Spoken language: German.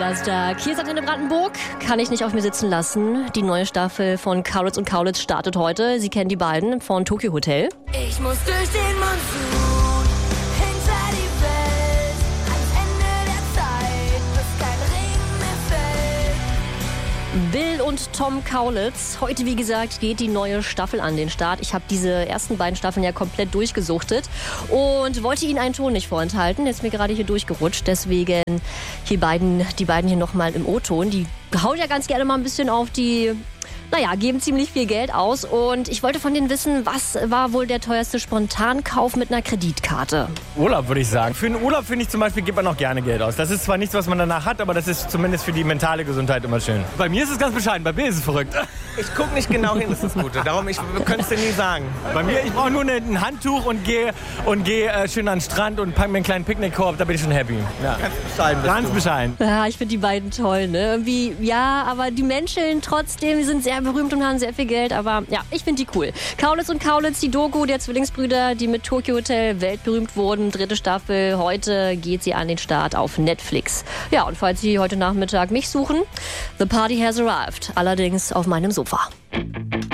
Donnerstag. Hier ist Antenne Brandenburg. Kann ich nicht auf mir sitzen lassen. Die neue Staffel von Kaulitz und Kaulitz startet heute. Sie kennen die beiden von Tokyo Hotel. Ich muss durch den Monsun, hinter die Welt, ans Ende der Zeit, bis kein Regen mehr fällt. Bill und Tom Kaulitz. Heute, wie gesagt, geht die neue Staffel an den Start. Ich habe diese ersten beiden Staffeln ja komplett durchgesuchtet und wollte Ihnen einen Ton nicht vorenthalten. Jetzt ist mir gerade hier durchgerutscht. Deswegen die beiden hier nochmal im O-Ton. Die hauen ja ganz gerne mal ein bisschen auf die... geben ziemlich viel Geld aus. Und ich wollte von denen wissen, was war wohl der teuerste Spontankauf mit einer Kreditkarte? Urlaub, würde ich sagen. Für einen Urlaub, finde ich zum Beispiel, gibt man auch gerne Geld aus. Das ist zwar nichts, was man danach hat, aber das ist zumindest für die mentale Gesundheit immer schön. Bei mir ist es ganz bescheiden, bei mir ist es verrückt. Ich gucke nicht genau hin, das ist das Gute. Darum, ich könnte es dir nie sagen. Bei mir, ich brauche nur ein Handtuch und gehe schön an den Strand und packe mir einen kleinen Picknickkorb, da bin ich schon happy. Ja. Ganz bescheiden bist Ganz du. bescheiden. Ja, ich finde die beiden toll, ne? Irgendwie, ja, aber die menscheln trotzdem, die sind sehr berühmt und haben sehr viel Geld, aber ja, ich finde die cool. Kaulitz und Kaulitz, die Doku der Zwillingsbrüder, die mit Tokyo Hotel weltberühmt wurden, 3. Staffel, heute geht sie an den Start auf Netflix. Ja, und falls Sie heute Nachmittag mich suchen, The Party has arrived, allerdings auf meinem Sofa.